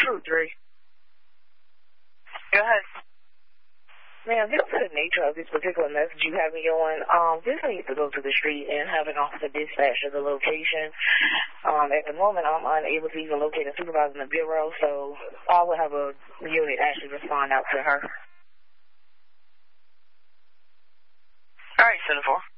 True, Dre. Go ahead. Ma'am, due to the nature of this particular message you have me on, this needs to go to the street and have an officer dispatch to the location. At the moment, I'm unable to even locate a supervisor in the bureau, so I will have a unit actually respond out to her. All right, 7-4.